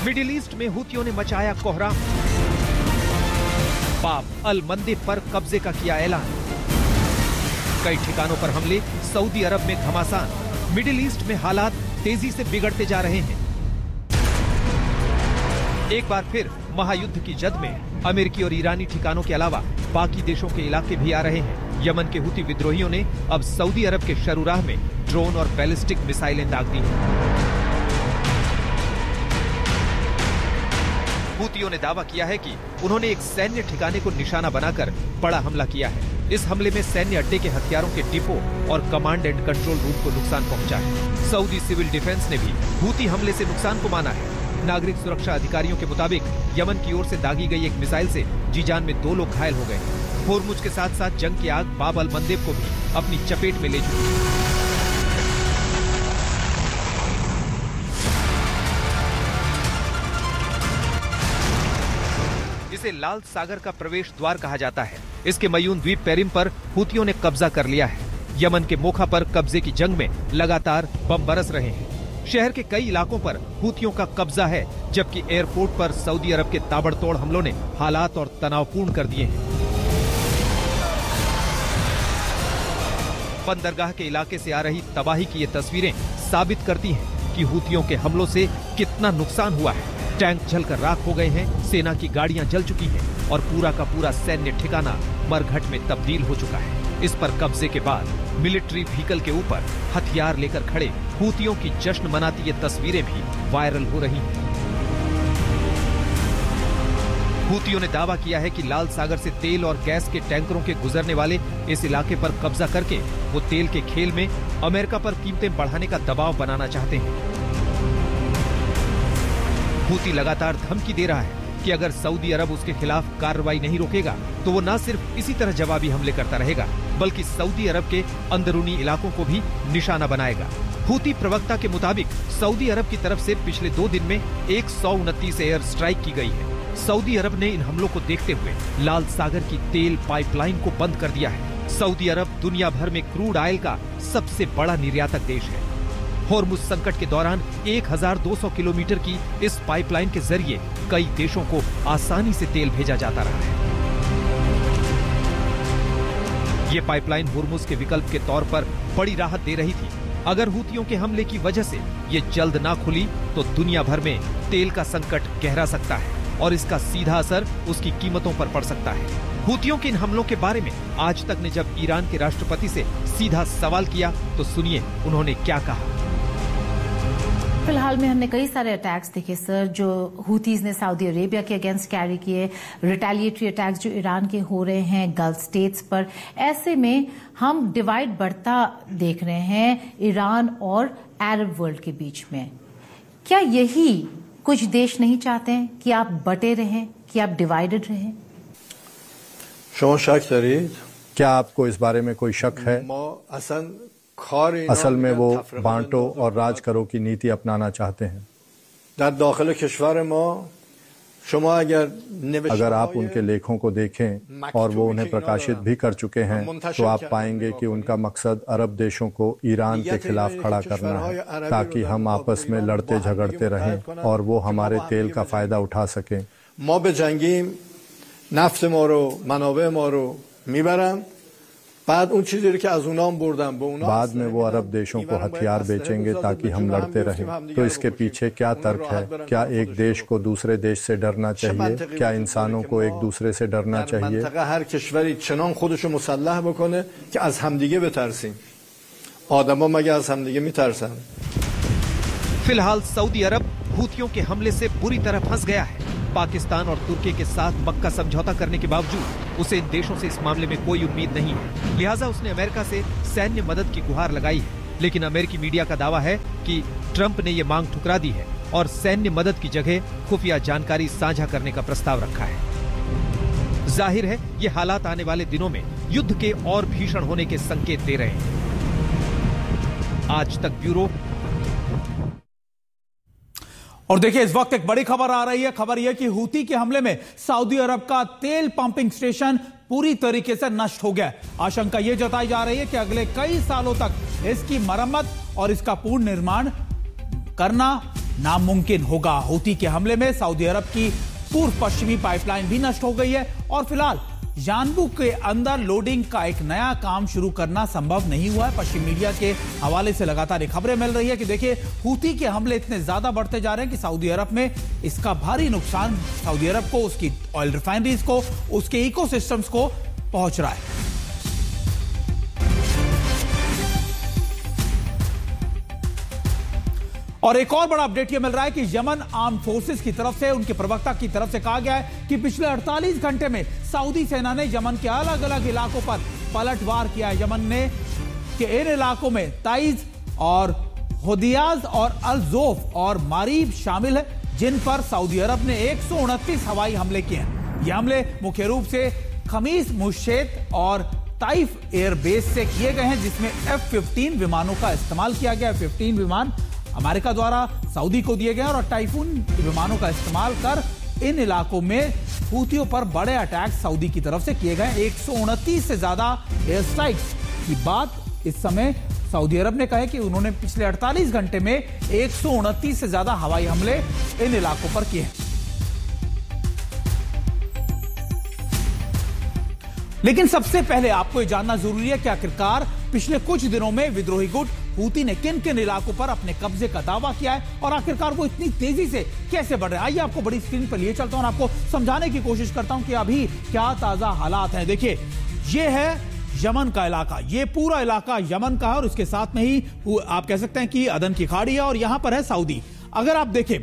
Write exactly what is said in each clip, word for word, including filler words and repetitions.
Middle east में हुतियों ने मचाया कोहराम। बाब अल मंदेब पर कब्जे का किया ऐलान। कई ठिकानों पर हमले, सऊदी अरब में घमासान। मिडिल ईस्ट में हालात तेजी से बिगड़ते जा रहे हैं। एक बार फिर महायुद्ध की जद में अमेरिकी और ईरानी ठिकानों के अलावा बाकी देशों के इलाके भी आ रहे हैं। यमन के हुती विद्रोहियों ने अब सऊदी अरब के शरूराह में ड्रोन और बैलिस्टिक मिसाइलें दाग दी हैं। हुतियों ने दावा किया है कि उन्होंने एक सैन्य ठिकाने को निशाना बनाकर बड़ा हमला किया है। इस हमले में सैन्य अड्डे के हथियारों के डिपो और कमांड एंड कंट्रोल रूम को नुकसान पहुंचा है। सऊदी सिविल डिफेंस ने भी हुती हमले से नुकसान को माना है। नागरिक सुरक्षा अधिकारियों के मुताबिक यमन की ओर से दागी गई एक मिसाइल से जीजान में दो लोग घायल हो गए। होर्मुज के साथ साथ जंग की आग बाब अल मंदेब को भी अपनी चपेट में ले चुकी। इसे लाल सागर का प्रवेश द्वार कहा जाता है। इसके मयून द्वीप पेरिम पर हुतियों ने कब्जा कर लिया है। यमन के मोखा पर कब्जे की जंग में लगातार बम बरस रहे हैं। शहर के कई इलाकों पर हुतियों का कब्जा है, जबकि एयरपोर्ट पर सऊदी अरब के ताबड़तोड़ हमलों ने हालात और तनावपूर्ण कर दिए हैं। बंदरगाह के इलाके से आ रही तबाही की ये तस्वीरें साबित करती हैं कि हुतियों के हमलों से कितना नुकसान हुआ है। टैंक जलकर राख हो गए हैं, सेना की गाड़ियां जल चुकी हैं और पूरा का पूरा सैन्य ठिकाना मरघट में तब्दील हो चुका है। इस पर कब्जे के बाद मिलिट्री व्हीकल के ऊपर हथियार लेकर खड़े हुतियों की जश्न मनाती ये तस्वीरें भी वायरल हो रही हैं। हुतियों ने दावा किया है कि लाल सागर से तेल और गैस के टैंकरों के गुजरने वाले इस इलाके पर कब्जा करके वो तेल के खेल में अमेरिका पर कीमतें बढ़ाने का दबाव बनाना चाहते हैं। हुती लगातार धमकी दे रहा है कि अगर सऊदी अरब उसके खिलाफ कार्रवाई नहीं रोकेगा तो वो न सिर्फ इसी तरह जवाबी हमले करता रहेगा, बल्कि सऊदी अरब के अंदरूनी इलाकों को भी निशाना बनाएगा। हुती प्रवक्ता के मुताबिक सऊदी अरब की तरफ से पिछले दो दिन में एक सौ उनतीस एयर स्ट्राइक की गई है। सऊदी अरब ने इन हमलों को देखते हुए लाल सागर की तेल पाइपलाइन को बंद कर दिया है। सऊदी अरब दुनिया भर में क्रूड ऑयल का सबसे बड़ा निर्यातक देश है। होर्मुज संकट के दौरान एक हज़ार दो सौ किलोमीटर की इस पाइपलाइन के जरिए कई देशों को आसानी से तेल भेजा जाता रहा है। ये पाइपलाइन होर्मुज के विकल्प के तौर पर बड़ी राहत दे रही थी। अगर हुतियों के हमले की वजह से ये जल्द ना खुली तो दुनिया भर में तेल का संकट गहरा सकता है और इसका सीधा असर उसकी कीमतों पर पड़ सकता है। हुतियों के इन हमलों के बारे में आज तक ने जब ईरान के राष्ट्रपति से सीधा सवाल किया तो सुनिए उन्होंने क्या कहा। फिलहाल में हमने कई सारे अटैक्स देखे सर, जो हुतीज ने सऊदी अरेबिया के अगेंस्ट कैरी किए, रिटेलिएटरी अटैक्स जो ईरान के हो रहे हैं गल्फ स्टेट्स पर। ऐसे में हम डिवाइड बढ़ता देख रहे हैं ईरान और अरब वर्ल्ड के बीच में। क्या यही कुछ देश नहीं चाहते हैं कि आप बटे रहें, कि आप डिवाइडेड रहें? शो शक करिए, क्या आपको इस बारे में कोई शक है? असल में वो बांटो और राज करो की नीति अपनाना चाहते हैं। अगर आप उनके लेखों को देखें और वो उन्हें प्रकाशित भी कर चुके हैं तो आप पाएंगे कि उनका मकसद अरब देशों को ईरान के खिलाफ खड़ा करना है ताकि हम आपस में लड़ते झगड़ते रहें और वो हमारे तेल का फायदा उठा सकें। बाद उन चीज़ों के अज़ूनाम बोर्डाम बोना बाद में वो अरब देशों को हथियार बेचेंगे ताकि हम लड़ते रहें। तो इसके पीछे क्या तर्क है? क्या एक देश को दूसरे देश से डरना चाहिए? क्या इंसानों को एक दूसरे से डरना चाहिए? हर कश्वरी चनान खुदशो मुसल्लह बकने कि आज हमदिगे बेतरसीं। आदमा मगे आज हमदिगे मितरसन। फिलहाल सऊदी अरब हुतियों के हमले से बुरी तरह फंस गया है। पाकिस्तान और तुर्की के साथ मक्का समझौता करने के बावजूद उसे इन देशों से इस मामले में कोई उम्मीद नहीं है। लिहाजा उसने अमेरिका से सैन्य मदद की गुहार लगाई है। लेकिन अमेरिकी मीडिया का दावा है कि ट्रंप ने ये मांग ठुकरा दी है और सैन्य मदद की जगह खुफिया जानकारी साझा करने का प्रस्ताव रखा है। जाहिर है ये हालात आने वाले दिनों में युद्ध के और भीषण होने के संकेत दे रहे हैं। आज तक ब्यूरो। और देखिए इस वक्त एक बड़ी खबर आ रही है। खबर यह कि हूती के हमले में सऊदी अरब का तेल पंपिंग स्टेशन पूरी तरीके से नष्ट हो गया। आशंका यह जताई जा रही है कि अगले कई सालों तक इसकी मरम्मत और इसका पूर्ण निर्माण करना नामुमकिन होगा। हूती के हमले में सऊदी अरब की पूर्व पश्चिमी पाइपलाइन भी नष्ट हो गई है और फिलहाल जानबूक के अंदर लोडिंग का एक नया काम शुरू करना संभव नहीं हुआ है। पश्चिम मीडिया के हवाले से लगातार ये खबरें मिल रही है कि देखिए हूती के हमले इतने ज्यादा बढ़ते जा रहे हैं कि सऊदी अरब में इसका भारी नुकसान सऊदी अरब को, उसकी ऑयल रिफाइनरीज को, उसके इकोसिस्टम्स को पहुंच रहा है। और एक और बड़ा अपडेट यह मिल रहा है कि यमन आर्म फोर्सेस की तरफ से, उनके प्रवक्ता की तरफ से कहा गया है कि पिछले अड़तालीस घंटे में सऊदी सेना ने यमन के अलग अलग इलाकों पर पलटवार किया है। यमन ने के इन इलाकों में ताइज और होदियाज और अल जोफ और मारीब शामिल है, जिन पर सऊदी अरब ने एक सौ उनतीस हवाई हमले किए हैं। ये हमले मुख्य रूप से खमीस मुश्शेत और ताइफ एयरबेस से किए गए हैं, जिसमें एफ फिफ्टीन विमानों का इस्तेमाल किया गया। एफ फिफ्टीन विमान अमेरिका द्वारा सऊदी को दिए गए और टाइफून विमानों का इस्तेमाल कर इन इलाकों में हूतियों पर बड़े अटैक सऊदी की तरफ से किए गए। एक सौ उनतीस से ज्यादा एयर स्ट्राइक्स की बात इस समय सऊदी अरब ने कहा है कि उन्होंने पिछले अड़तालीस घंटे में एक सौ उनतीस से ज्यादा हवाई हमले इन इलाकों पर किए हैं। लेकिन सबसे पहले आपको यह जानना जरूरी है कि आखिरकार पिछले कुछ दिनों में विद्रोही गुट हूती ने किन किन इलाकों पर अपने कब्जे का दावा किया है और आखिरकार वो इतनी तेजी से कैसे बढ़ रहे हैं। आइए आपको बड़ी स्क्रीन पर लिए चलता हूं और आपको समझाने की कोशिश करता हूं कि अभी क्या ताजा हालात हैं। देखिए, ये है यमन का इलाका, ये पूरा इलाका यमन का है और इसके साथ में ही आप कह सकते हैं कि अदन की खाड़ी है और यहां पर है सऊदी। अगर आप देखें,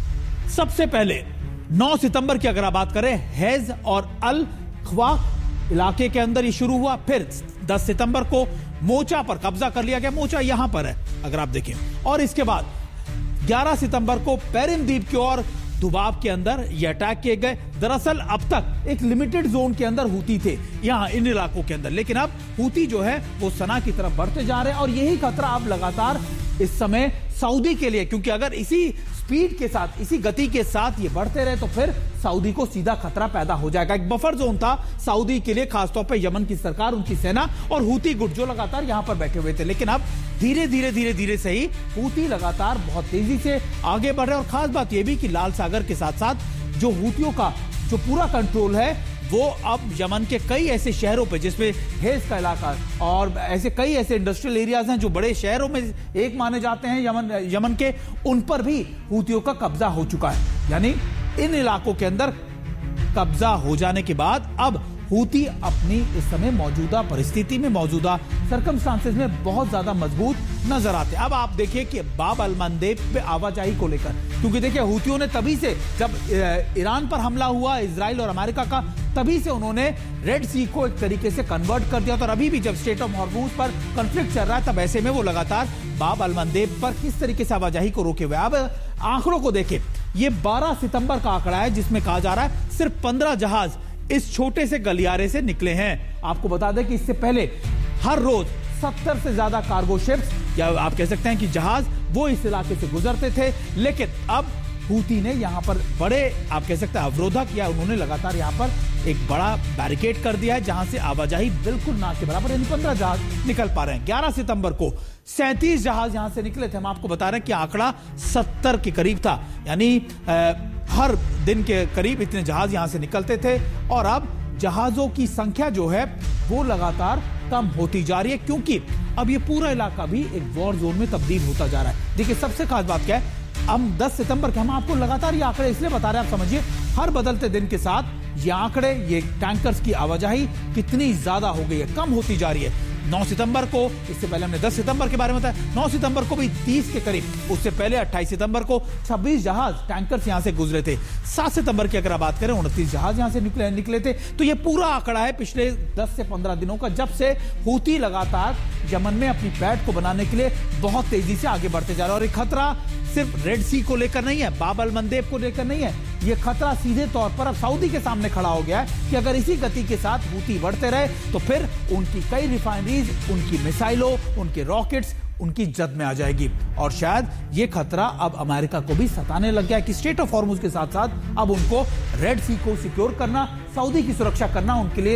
सबसे पहले नौ सितंबर की अगर आप बात करें, हैज और अल ख्वा इलाके के अंदर ये शुरू हुआ। फिर दस सितंबर को मोचा पर कब्जा कर लिया गया, मोचा यहां पर है अगर आप देखें। और इसके बाद ग्यारह सितंबर को पेरिम द्वीप की ओर दुबाब के अंदर ये अटैक किए गए। दरअसल अब तक एक लिमिटेड जोन के अंदर हूती थे यहां इन इलाकों के अंदर, लेकिन अब हूती जो है वो सना की तरफ बढ़ते जा रहे हैं और यही खतरा अब लगातार इस समय सऊदी के लिए, क्योंकि अगर इसी स्पीड के साथ, इसी गति के साथ ये बढ़ते रहे तो फिर सऊदी को सीधा खतरा पैदा हो जाएगा। एक बफर जोन था सऊदी के लिए, खासतौर पे यमन की सरकार, उनकी सेना और हूती गुट जो लगातार यहां पर बैठे हुए थे। लेकिन अब धीरे धीरे धीरे धीरे से ही हूती लगातार बहुत तेजी से आगे बढ़ रहे हैं। और खास बात यह भी कि लाल सागर के साथ साथ जो हूतियों का जो पूरा कंट्रोल है वो अब यमन के कई ऐसे शहरों पे, जिसमें हेज का इलाका और ऐसे कई ऐसे इंडस्ट्रियल एरियाज हैं जो बड़े शहरों में एक माने जाते हैं यमन यमन के, उन पर भी हूतियों का कब्जा हो चुका है। यानी इन इलाकों के अंदर कब्जा हो जाने के बाद अब हूती अपनी इस समय मौजूदा परिस्थिति में, मौजूदा सर्कमस्टांसेस में बहुत ज्यादा मजबूत नजर आते हैं। अब आप देखिए कि बाब अल मंदेब पे आवाजाही को लेकर, क्योंकि देखिए हूतियों ने तभी से, जब ईरान पर हमला हुआ इजराइल और अमेरिका का, तभी से उन्होंने रेड सी को एक तरीके से कन्वर्ट कर दिया था। और अभी भी जब स्ट्रेट ऑफ हॉर्मूज पर कॉन्फ्लिक्ट चल रहा है, तब ऐसे में वो लगातार बाब अल मंदेब पर किस तरीके से आवाजाही को रोके हुए। अब आंकड़ों को देखें, ये बारह सितंबर का आंकड़ा है जिसमें कहा जा रहा है सिर्फ पंद्रह जहाज इस छोटे से गलियारे से निकले हैं। आपको बता दें कि इससे पहले हर रोज सत्तर से ज्यादा कार्गो शिप्स या आप कह सकते हैं कि जहाज वो इस इलाके से गुजरते थे, लेकिन अब हूती ने यहां पर बड़े आप कह सकते हैं अवरोधक या उन्होंने लगातार यहां पर एक बड़ा बैरिकेड कर दिया है जहां से आवाजाही बिल्कुल ना के बराबर, यानी पंद्रह जहाज निकल पा रहे हैं। ग्यारह सितंबर को सैंतीस जहाज यहां से निकले थे। हम आपको बता रहे हैं कि आंकड़ा सत्तर के करीब था, यानी हर दिन के करीब इतने जहाज यहां से निकलते थे और अब जहाजों की संख्या जो है वो लगातार कम होती जा रही है, क्योंकि अब ये पूरा इलाका भी एक वॉर जोन में तब्दील होता जा रहा है। देखिए, सबसे खास बात क्या है, हम दस सितंबर के हम आपको लगातार ये आंकड़े इसलिए बता रहे हैं, आप समझिए हर बदलते दिन के साथ ये आंकड़े, ये टैंकर्स की आवाजाही कितनी ज्यादा हो गई है, कम होती जा रही है। नौ सितंबर को, इससे पहले हमने दस सितंबर के बारे में बताया, नौ सितंबर को भी तीस के करीब, उससे पहले अट्ठाईस सितंबर को छब्बीस जहाज टैंकर्स यहां से गुजरे थे। सात सितंबर की अगर आप बात करें, उनतीस जहाज यहां से निकले निकले थे। तो ये पूरा आंकड़ा है पिछले दस से पंद्रह दिनों का, जब से हूती लगातार यमन में अपनी पैठ को बनाने के लिए बहुत तेजी से आगे बढ़ते जा रहे हैं। और ये खतरा सिर्फ रेड सी को लेकर नहीं है, बाब अल मंदेब को लेकर नहीं है, ये खतरा सीधे तौर पर अब सऊदी के सामने खड़ा हो गया है कि अगर इसी गति के साथ हूती बढ़ते रहे तो फिर उनकी कई रिफाइनरीज, उनकी मिसाइलों, उनके रॉकेट्स उनकी जद में आ जाएगी। और शायद ये खतरा अब अमेरिका को भी सताने लग गया है कि स्ट्रेट ऑफ हॉर्मूज के साथ साथ अब उनको रेड सी को सिक्योर करना, सऊदी की सुरक्षा करना उनके लिए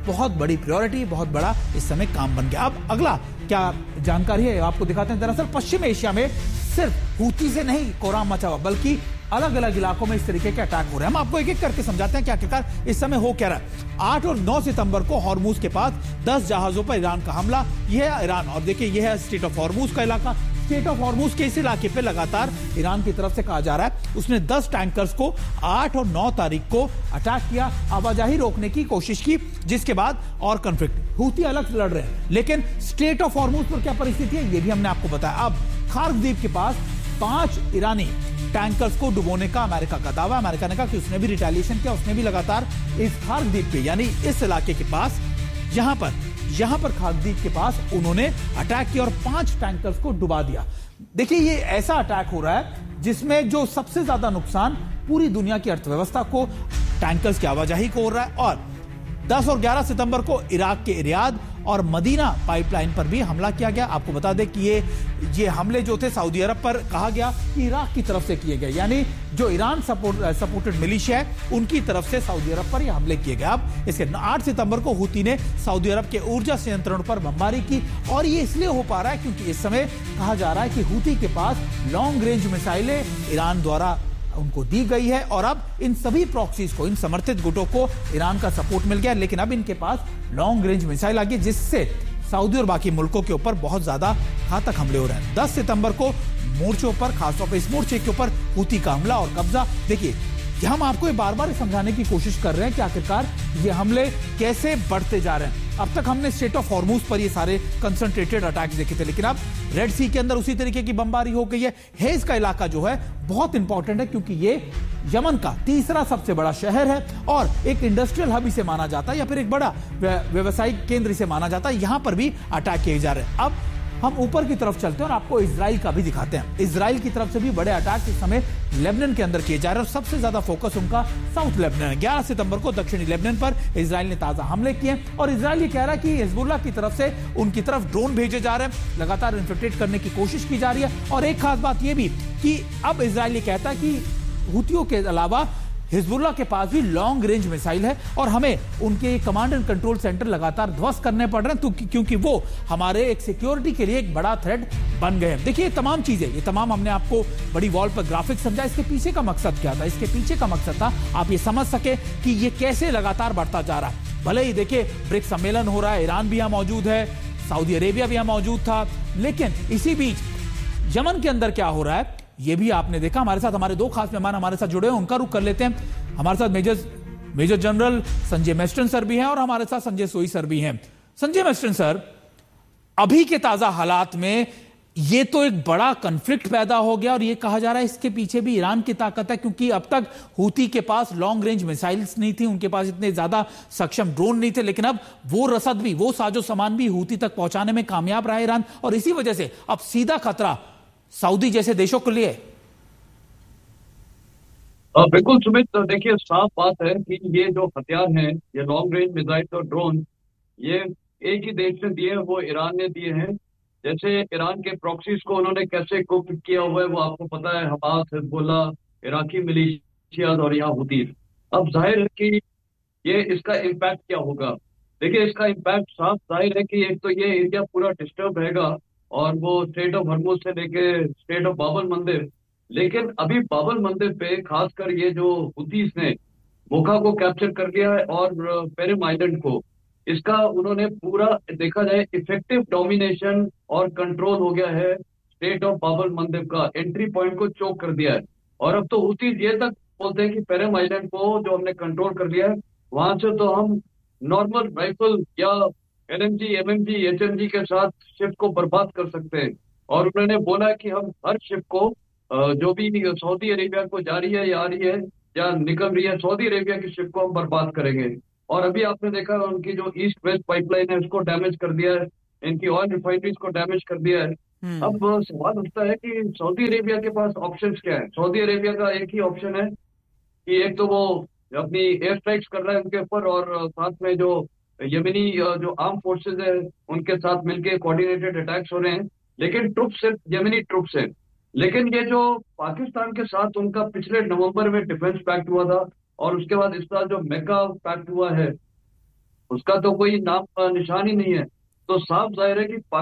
बहुत बड़ी प्रायोरिटी, बहुत बड़ा इस समय काम बन गया। अब अगला क्या जानकारी है आपको दिखाते हैं। दरअसल पश्चिम एशिया में सिर्फ हूती से नहीं कोहराम मचा हुआ, बल्कि अलग अलग इलाकों में इस तरीके के अटैक हो रहे हैं। हम आपको एक एक करके समझाते हैं कि आखिरकार इस समय हो क्या रहा है। आठ और नौ सितंबर को हॉर्मुज के पास दस जहाजों पर ईरान का हमला। यह है ईरान, और देखिए यह है स्टेट ऑफ हॉर्मुज का इलाका। स्टेट ऑफ हॉर्मुज के इस इलाके पे लगातार ईरान की तरफ से कहा जा रहा है उसने दस टैंकर्स को आठ और नौ तारीख को अटैक किया, आवाजाही रोकने की कोशिश की, जिसके बाद और कॉन्फ्लिक्ट। हूती अलग लड़ रहे हैं, लेकिन स्टेट ऑफ हॉर्मुज पर क्या परिस्थिति है ये भी हमने आपको बताया। अब खार्क द्वीप के पास पांच ईरानी टैंकर्स को डुबोने का अमेरिका का दावा। अमेरिका ने कहा कि उसने भी रिटेलिएशन किया, उसने भी लगातार इस खार्क द्वीप पे यानी इस इलाके के पास यहां पर यहां पर खार्क द्वीप के पास उन्होंने अटैक किया और पांच टैंकर्स को डुबा दिया। देखिए ये ऐसा अटैक हो रहा है जिसमें जो सबसे ज्यादा नुकसान पूरी दुनिया की अर्थव्यवस्था को, टैंकर्स की आवाजाही को हो रहा है। और दस और ग्यारह सितंबर को इराक के रियाद और मदीना पाइपलाइन पर भी हमला किया गया। आपको बता दें कि ये ये हमले जो थे सऊदी अरब पर कहा गया कि इराक की तरफ से किए गए, यानी जो ईरान सपोर्ट सपोर्टेड मिलिशिया है उनकी तरफ से सऊदी अरब पर ये हमले किए गए। अब इसके आठ सितंबर को हूती ने सऊदी अरब के ऊर्जा संयंत्रण पर बमबारी की, और ये इसलिए हो पा रहा है क्योंकि इस समय कहा जा रहा है कि हूती के पास लॉन्ग रेंज मिसाइलें ईरान द्वारा उनको दी गई है, और अब इन सभी प्रॉक्सीज को, इन समर्थित गुटों को ईरान का सपोर्ट मिल गया। लेकिन अब इनके पास लॉन्ग रेंज मिसाइल आ गई, जिससे सऊदी और बाकी मुल्कों के ऊपर बहुत ज्यादा घातक हमले हो रहे हैं। दस सितंबर को मोर्चों पर, खासतौर पर इस मोर्चे के ऊपर हूती का हमला और कब्जा। देखिए हम आपको ये बार बार समझाने की कोशिश कर रहे हैं कि आखिरकार ये हमले कैसे बढ़ते जा रहे हैं। अब तक हमने स्टेट ऑफ हॉर्मुज पर ये सारे कंसंट्रेटेड अटैक्स देखे थे, लेकिन अब रेड सी के अंदर उसी तरीके की बमबारी हो गई है। हेज का इलाका जो है बहुत इंपॉर्टेंट है क्योंकि ये यमन का तीसरा सबसे बड़ा शहर है और एक इंडस्ट्रियल हब इसे माना जाता है या फिर एक बड़ा व्यवसायिक केंद्र इसे माना जाता है। यहां पर भी अटैक किए जा रहे हैं। अब हम ऊपर की तरफ चलते हैं और आपको इजराइल का भी दिखाते हैं। इजराइल की तरफ से भी बड़े अटैक इस समय लेबनान के अंदर किए जा रहे हैं और सबसे ज्यादा फोकस उनका साउथ लेबनान है। ग्यारह सितंबर को दक्षिणी लेबनान पर इजराइल ने ताजा हमले किए और इजराइल ये कह रहा है कि हिजबुल्लाह की तरफ से उनकी तरफ ड्रोन भेजे जा रहे हैं, लगातार इन्फिल्ट्रेट करने की कोशिश की जा रही है। और एक खास बात यह भी कि अब इजराइल ये कहता है कि हूतियों के अलावा हिजबुल्लाह के पास भी लॉन्ग रेंज मिसाइल है और हमें उनके कमांड एंड कंट्रोल सेंटर लगातार ध्वस्त करने पड़ रहे हैं क्योंकि वो हमारे एक सिक्योरिटी के लिए एक बड़ा थ्रेट बन गए हैं। देखिए ये तमाम चीजें, ये तमाम हमने आपको बड़ी वॉल पर ग्राफिक्स समझा। इसके पीछे का मकसद क्या था? इसके पीछे का मकसद था आप ये समझ सके कि ये कैसे लगातार बढ़ता जा रहा है। भले ही देखिए ब्रिक्स सम्मेलन हो रहा है, ईरान भी यहां मौजूद है, सऊदी अरेबिया भी यहां मौजूद था, लेकिन इसी बीच यमन के अंदर क्या हो रहा है ये भी आपने देखा। हमारे साथ हमारे दो खास मेहमान हमारे साथ जुड़े हैं, उनका रुख कर लेते हैं। हमारे साथ major major general Sanjay Meston sir भी हैं और हमारे साथ संजय सोई सर भी हैं। संजय मेस्टन सर, अभी के ताजा हालात में ये तो एक बड़ा कन्फ्लिक्ट पैदा हो गया और ये कहा जा रहा है इसके पीछे भी ईरान की ताकत है क्योंकि अब तक हूती के पास लॉन्ग रेंज मिसाइल्स नहीं थी, उनके पास इतने ज्यादा सक्षम ड्रोन नहीं थे, लेकिन अब वो रसद भी, वो साजो सामान भी हूती तक पहुंचाने में कामयाब रहा ईरान और इसी वजह से अब सीधा खतरा सऊदी जैसे देशों के लिए। बिल्कुल सुमित, देखिए साफ बात है कि ये जो हथियार हैं, ये लॉन्ग रेंज मिसाइल और ड्रोन, ये एक ही देश ने दिए हैं, वो ईरान ने दिए हैं। जैसे ईरान के प्रॉक्सीज को उन्होंने कैसे कुक किया हुआ है वो आपको पता है, हमास, हिजबुल्लाह, इराकी मिलिशिया और यहाँ हूती। अब जाहिर है कि ये इसका इम्पैक्ट क्या होगा। देखिए इसका इम्पैक्ट साफ जाहिर है कि एक तो ये एरिया पूरा डिस्टर्ब रहेगा और वो स्टेट ऑफ हॉर्मुज से लेके स्टेट ऑफ बाबल मंदिर, लेकिन अभी बाबल मंदिर पे खासकर ये जो हूतीस ने मोखा को कैप्चर कर लिया है और पेरम आइलैंड को, इसका उन्होंने पूरा देखा जाए इफेक्टिव डोमिनेशन और कंट्रोल हो गया है। स्टेट ऑफ बाबल मंदिर का एंट्री पॉइंट को चोक कर दिया है और अब तो हूतीस ये तक बोलते हैं कि पेरम आइलैंड को जो हमने कंट्रोल कर लिया है वहां से तो हम नॉर्मल राइफल या एलएमजी, एमएमजी, एचएमजी के साथ शिप को बर्बाद कर सकते हैं। और उन्होंने बोला कि हम हर शिप को जो भी सऊदी अरेबिया को जा रही है या आ रही है या निकल रही है, सऊदी अरेबिया की शिप को हम बर्बाद करेंगे। और अभी आपने देखा उनकी जो ईस्ट वेस्ट पाइपलाइन है उसको डैमेज कर दिया है, इनकी ऑयल रिफाइनरीज को डैमेज कर दिया है। अब सवाल उठता है कि सऊदी अरेबिया के पास ऑप्शन क्या है। सऊदी अरेबिया का एक ही ऑप्शन है कि एक तो वो अपनी एयर स्ट्राइक्स कर रहा है उनके ऊपर और साथ में जो यमनी जो आर्म फोर्सेज है उनके साथ मिलके कोऑर्डिनेटेड अटैक्स हो रहे हैं, लेकिन ट्रुप सिर्फ यमनी ट्रुप्स हैं। लेकिन ये जो पाकिस्तान के साथ उनका पिछले नवंबर में डिफेंस पैक्ट हुआ था और उसके बाद इस साल जो मेका पैक्ट हुआ है, उसका तो कोई नाम निशान ही नहीं है। तो साफ जाहिर है कि